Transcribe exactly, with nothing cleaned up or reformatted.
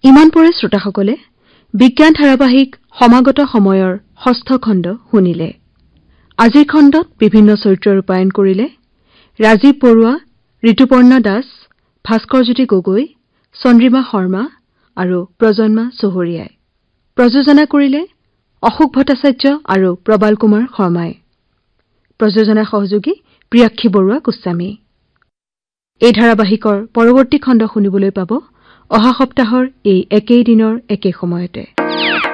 ইমান পৰে শ্ৰোতাসকলে বিজ্ঞান ধাৰাবাহিক সমাগত সময়ৰ ষষ্ঠ খণ্ড শুনিলে। আজিৰ খণ্ডত বিভিন্ন চৰিত্ৰ ৰূপায়ণ কৰিলে ৰাজীৱ বৰুৱা, ঋতুপৰ্ণা দাস, ভাস্কৰজ্যোতি গগৈ, চন্দ্ৰিমা শৰ্মা আৰু প্ৰজন্মা চহৰীয়াই। প্ৰযোজনা কৰিলে অশোক ভট্টাচাৰ্য আৰু প্ৰবাল কুমাৰ শৰ্মাই। প্ৰযোজনা সহযোগী প্ৰিয়াক্ষী বৰুৱা গোস্বামী। এই ধাৰাবাহিকৰ পৰৱৰ্তী খণ্ড শুনিবলৈ পাব অহা সপ্তাহৰ এই একেই দিনৰ একে সময়তে।